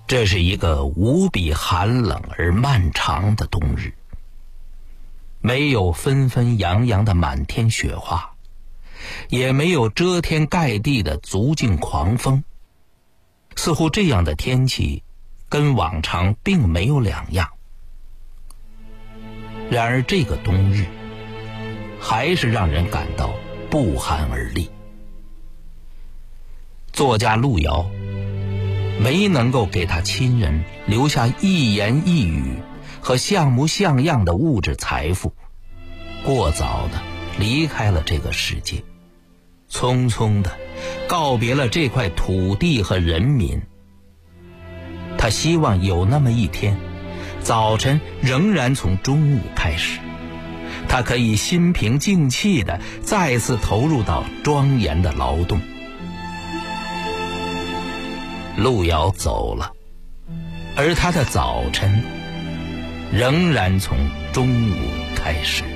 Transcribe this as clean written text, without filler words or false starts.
这是一个无比寒冷而漫长的冬日，没有纷纷扬扬的满天雪花，也没有遮天盖地的足劲狂风，似乎这样的天气跟往常并没有两样。然而这个冬日还是让人感到不寒而栗。作家路遥没能够给他亲人留下一言一语和像模像样的物质财富，过早的离开了这个世界，匆匆的告别了这块土地和人民。他希望有那么一天，早晨仍然从中午开始，他可以心平静气的再次投入到庄严的劳动。路遥走了，而他的早晨仍然从中午开始。